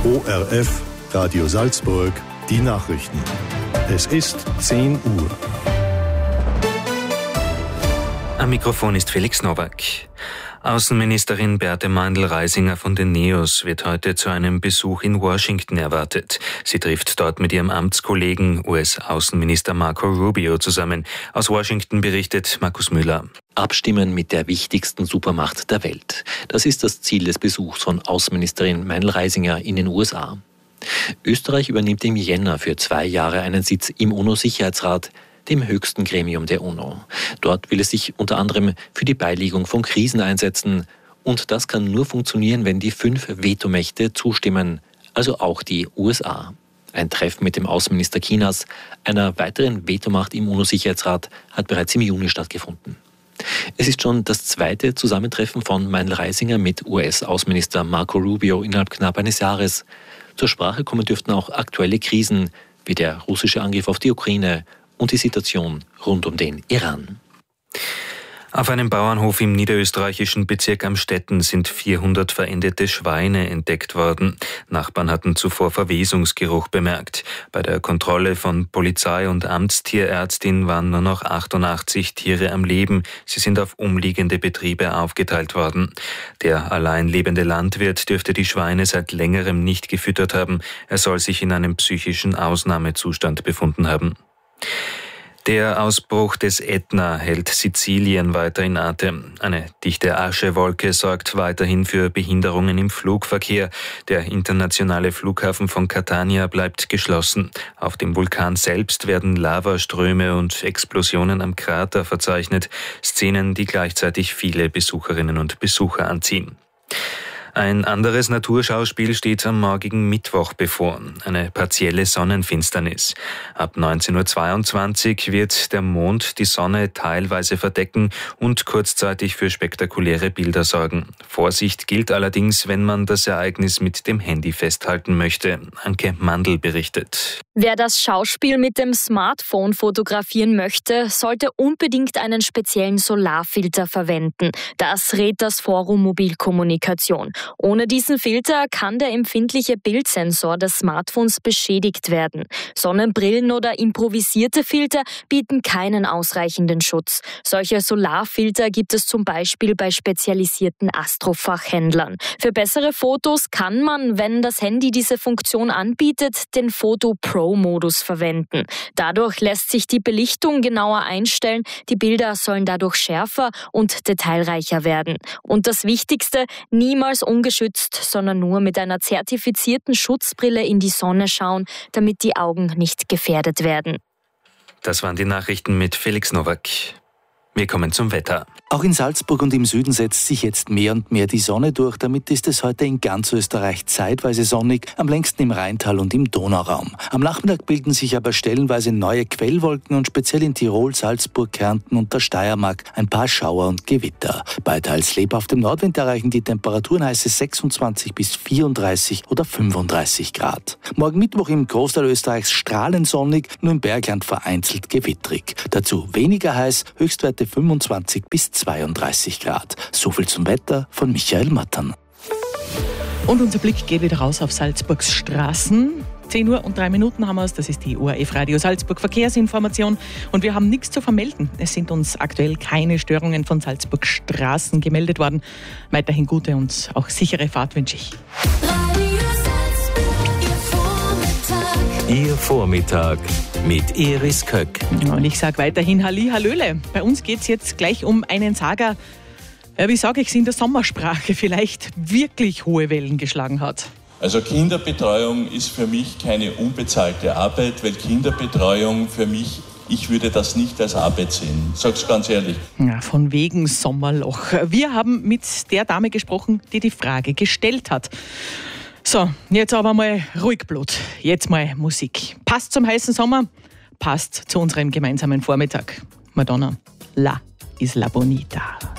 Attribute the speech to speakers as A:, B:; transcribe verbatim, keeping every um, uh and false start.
A: O R F, Radio Salzburg, die Nachrichten. Es ist zehn Uhr.
B: Am Mikrofon ist Felix Nowak. Außenministerin Berthe Meindl-Reisinger von den Neos wird heute zu einem Besuch in Washington erwartet. Sie trifft dort mit ihrem Amtskollegen U S-Außenminister Marco Rubio zusammen. Aus Washington berichtet Markus Müller.
C: Abstimmen mit der wichtigsten Supermacht der Welt. Das ist das Ziel des Besuchs von Außenministerin Meindl-Reisinger in den U S A. Österreich übernimmt im Jänner für zwei Jahre einen Sitz im UNO-Sicherheitsrat, dem höchsten Gremium der UNO. Dort will es sich unter anderem für die Beilegung von Krisen einsetzen. Und das kann nur funktionieren, wenn die fünf Vetomächte zustimmen, also auch die U S A. Ein Treffen mit dem Außenminister Chinas, einer weiteren Vetomacht im UNO-Sicherheitsrat, hat bereits im Juni stattgefunden. Es ist schon das zweite Zusammentreffen von Meindl-Reisinger mit U S-Außenminister Marco Rubio innerhalb knapp eines Jahres. Zur Sprache kommen dürften auch aktuelle Krisen, wie der russische Angriff auf die Ukraine und die Situation rund um den Iran.
B: Auf einem Bauernhof im niederösterreichischen Bezirk Amstetten sind vierhundert verendete Schweine entdeckt worden. Nachbarn hatten zuvor Verwesungsgeruch bemerkt. Bei der Kontrolle von Polizei und Amtstierärztin waren nur noch achtundachtzig Tiere am Leben. Sie sind auf umliegende Betriebe aufgeteilt worden. Der allein lebende Landwirt dürfte die Schweine seit längerem nicht gefüttert haben. Er soll sich in einem psychischen Ausnahmezustand befunden haben. Der Ausbruch des Ätna hält Sizilien weiter in Atem. Eine dichte Aschewolke sorgt weiterhin für Behinderungen im Flugverkehr. Der internationale Flughafen von Catania bleibt geschlossen. Auf dem Vulkan selbst werden Lavaströme und Explosionen am Krater verzeichnet. Szenen, die gleichzeitig viele Besucherinnen und Besucher anziehen. Ein anderes Naturschauspiel steht am morgigen Mittwoch bevor, eine partielle Sonnenfinsternis. Ab neunzehn Uhr zweiundzwanzig wird der Mond die Sonne teilweise verdecken und kurzzeitig für spektakuläre Bilder sorgen. Vorsicht gilt allerdings, wenn man das Ereignis mit dem Handy festhalten möchte. Anke Mandl berichtet.
D: Wer das Schauspiel mit dem Smartphone fotografieren möchte, sollte unbedingt einen speziellen Solarfilter verwenden. Das rät das Forum Mobilkommunikation. Ohne diesen Filter kann der empfindliche Bildsensor des Smartphones beschädigt werden. Sonnenbrillen oder improvisierte Filter bieten keinen ausreichenden Schutz. Solche Solarfilter gibt es zum Beispiel bei spezialisierten Astrofachhändlern. Für bessere Fotos kann man, wenn das Handy diese Funktion anbietet, den Photo Pro-Modus verwenden. Dadurch lässt sich die Belichtung genauer einstellen. Die Bilder sollen dadurch schärfer und detailreicher werden. Und das Wichtigste, niemals ungeschützt, sondern nur mit einer zertifizierten Schutzbrille in die Sonne schauen, damit die Augen nicht gefährdet werden.
B: Das waren die Nachrichten mit Felix Nowak. Wir kommen zum Wetter.
E: Auch in Salzburg und im Süden setzt sich jetzt mehr und mehr die Sonne durch. Damit ist es heute in ganz Österreich zeitweise sonnig, am längsten im Rheintal und im Donauraum. Am Nachmittag bilden sich aber stellenweise neue Quellwolken und speziell in Tirol, Salzburg, Kärnten und der Steiermark ein paar Schauer und Gewitter. Bei teils lebhaftem Nordwind erreichen die Temperaturen heiße sechsundzwanzig bis vierunddreißig oder fünfunddreißig Grad. Morgen Mittwoch im Großteil Österreichs strahlend sonnig, nur im Bergland vereinzelt gewittrig. Dazu weniger heiß, Höchstwerte fünfundzwanzig bis zweiunddreißig Grad. So viel zum Wetter von Michael Mattern.
F: Und unser Blick geht wieder raus auf Salzburgs Straßen. zehn Uhr und drei Minuten haben wir es. Das ist die O R F Radio Salzburg Verkehrsinformation. Und wir haben nichts zu vermelden. Es sind uns aktuell keine Störungen von Salzburgs Straßen gemeldet worden. Weiterhin gute und auch sichere Fahrt wünsche ich.
C: Ihr Vormittag mit Iris Köck.
F: Und ich sage weiterhin Halli, Hallöle. Bei uns geht es jetzt gleich um einen Saga, ja, wie sage ich es in der Sommersprache, vielleicht wirklich hohe Wellen geschlagen hat.
G: Also Kinderbetreuung ist für mich keine unbezahlte Arbeit, weil Kinderbetreuung für mich, ich würde das nicht als Arbeit sehen. Sag's ganz ehrlich.
F: Ja, von wegen Sommerloch. Wir haben mit der Dame gesprochen, die die Frage gestellt hat. So, jetzt aber mal ruhig Blut. Jetzt mal Musik. Passt zum heißen Sommer, passt zu unserem gemeinsamen Vormittag. Madonna, La Isla Bonita.